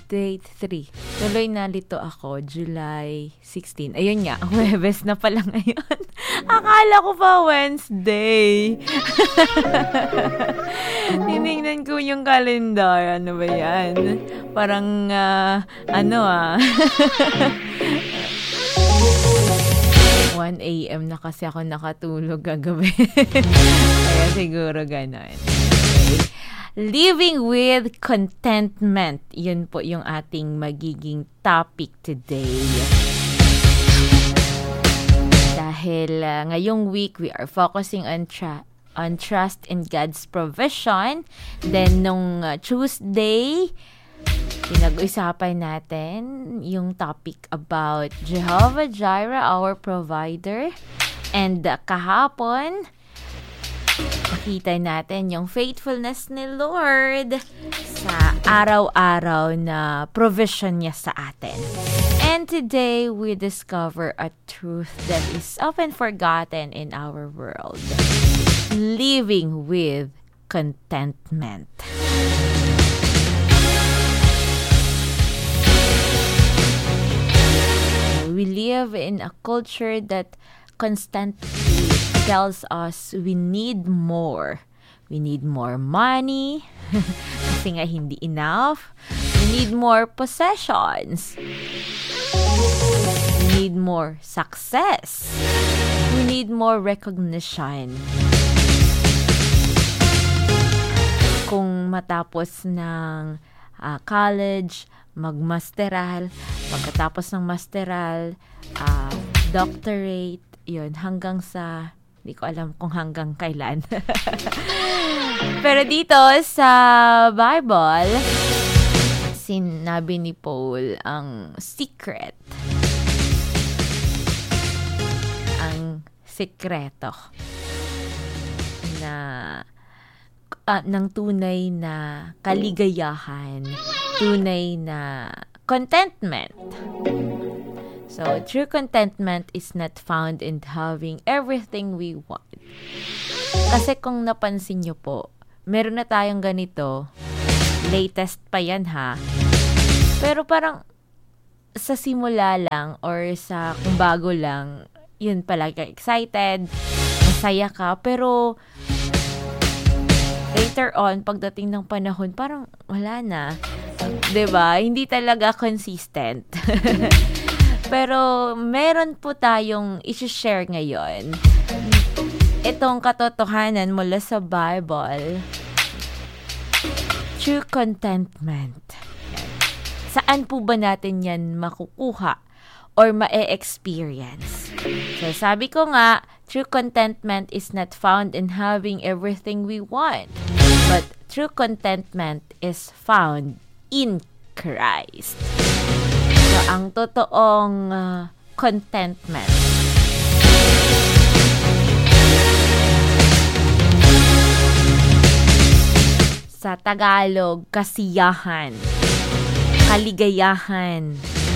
Day 3. Tuloy nalito ako, July 16. Ayun nga, Huwebes na pala ngayon. Akala ko pa Wednesday. Tinignan ko yung calendar. Ano ba yan? Parang, 1 a.m. na kasi ako nakatulog kagabi. Kaya siguro ganon. Living with contentment. Yun po yung ating magiging topic today. Dahil ngayong week, we are focusing on trust in God's provision. Then, nung Tuesday, pinag-usapan natin yung topic about Jehovah Jireh, our provider. And kahapon, nakita natin yung faithfulness ni Lord sa araw-araw na provision niya sa atin. And today, we discover a truth that is often forgotten in our world. Living with contentment. We live in a culture that constantly tells us we need more. We need more money. Kasi nga hindi enough. We need more possessions. We need more success. We need more recognition. Kung matapos ng college, magmasteral, pagkatapos ng masteral, doctorate, yun, hanggang sa, hindi ko alam kung hanggang kailan. Pero dito sa Bible, sinabi ni Paul ang secret. Ang sekreto na ng tunay na kaligayahan, tunay na contentment. So, true contentment is not found in having everything we want. Kasi kung napansin nyo po, meron na tayong ganito, latest pa yan ha, pero parang sa simula lang or sa kung bago lang, yun palagi excited, masaya ka, pero later on, pagdating ng panahon, parang wala na. 'Di ba? Hindi talaga consistent. Pero meron po tayong i-share ngayon. Itong katotohanan mula sa Bible. True contentment. Saan po ba natin yan makukuha or ma-experience? So sabi ko nga, true contentment is not found in having everything we want. But true contentment is found in Christ. So, ang totoong contentment sa Tagalog, kasiyahan, kaligayahan,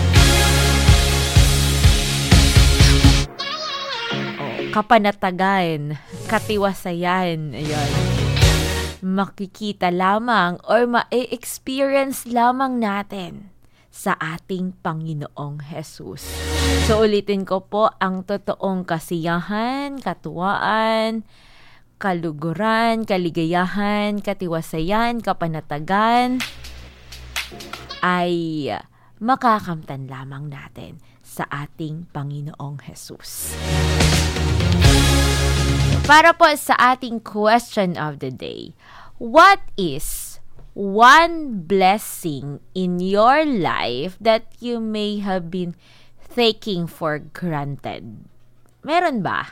kapanatagan, katiwasayan, ayun. Makikita lamang or ma-experience lamang natin sa ating Panginoong Jesus. So ulitin ko po, ang totoong kasiyahan, katuwaan, kaluguran, kaligayahan, katiwasayan, kapanatagan ay makakamtan lamang natin sa ating Panginoong Jesus. Para po sa ating question of the day, what is one blessing in your life that you may have been taking for granted? Meron ba?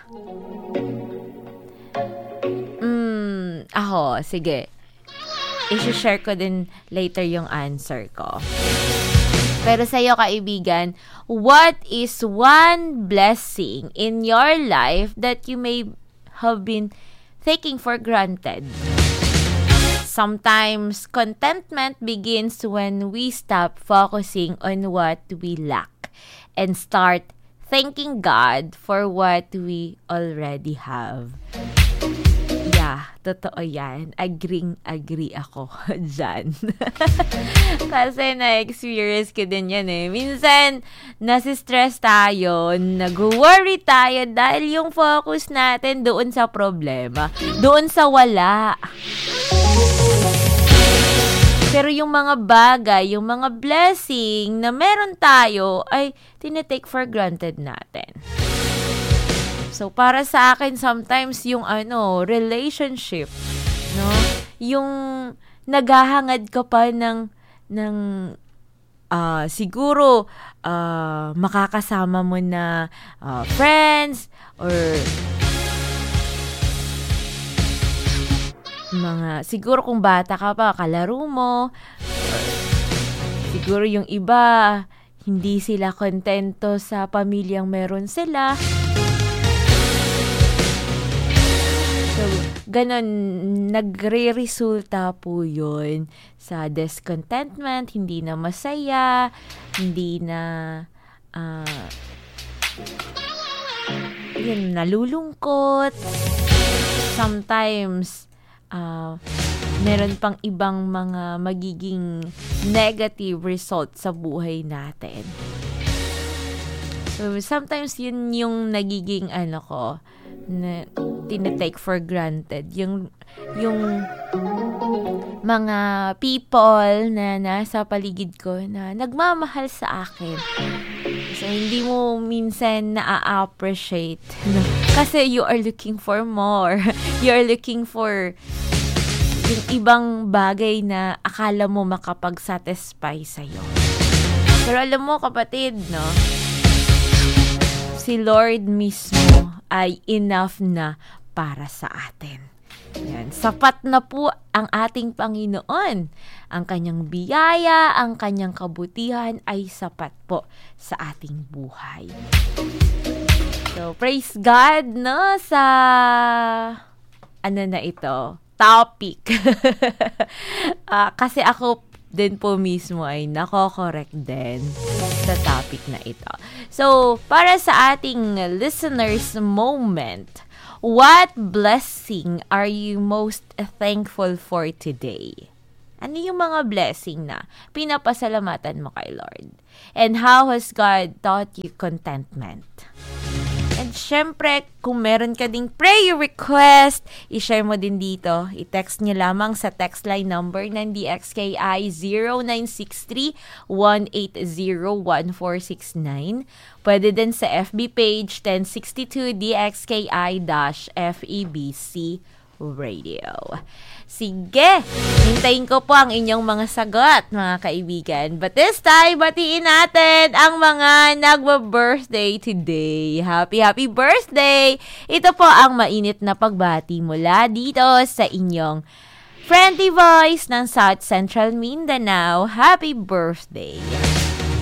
Ako, sige. I-share ko din later yung answer ko. Pero sa'yo, kaibigan, what is one blessing in your life that you may have been taking for granted? Sometimes, contentment begins when we stop focusing on what we lack and start thanking God for what we already have. Yeah. Totoo yan. Agree ako dyan. Kasi na-experience ko din yan eh. Minsan, nasistress tayo, nag-worry tayo dahil yung focus natin doon sa problema, doon sa wala. Pero yung mga bagay, yung mga blessing na meron tayo ay tinitake for granted natin. So, para sa akin, sometimes yung relationship, no? Yung naghahangad ka pa ng siguro, makakasama mo na friends or siguro kung bata ka pa, kalaro mo, siguro yung iba, hindi sila kontento sa pamilyang meron sila. So, ganon, nagre-resulta po yun sa discontentment, hindi na masaya, hindi na, nalulungkot. Sometimes, meron pang ibang mga magiging negative result sa buhay natin. So, sometimes yun yung nagiging na tinitake for granted. Yung mga people na nasa paligid ko na nagmamahal sa akin. So, hindi mo minsan na-appreciate. No? Kasi you are looking for more. You are looking for yung ibang bagay na akala mo makapag-satisfy sa'yo. Pero alam mo, kapatid, no? Si Lord mismo ay enough na para sa atin. Yan. Sapat na po ang ating Panginoon. Ang kanyang biyaya, ang kanyang kabutihan ay sapat po sa ating buhay. So, praise God, no? Sa, topic. Kasi ako din po mismo ay nako-correct din sa topic na ito. So, para sa ating listeners moment, what blessing are you most thankful for today? Ano yung mga blessing na pinapasalamatan mo kay Lord? And how has God taught you contentment? And syempre, kung meron ka ding prayer request, i-share mo din dito. I-text nyo lamang sa text line number ng DXKI 0963-180-1469. Pwede din sa FB page 1062 DXKI-FEBC Radio. Sige, hintayin ko po ang inyong mga sagot, mga kaibigan. But this time, batiin natin ang mga nagba-birthday today. Happy birthday! Ito po ang mainit na pagbati mula dito sa inyong Friendly Voice ng South Central Mindanao. Happy birthday!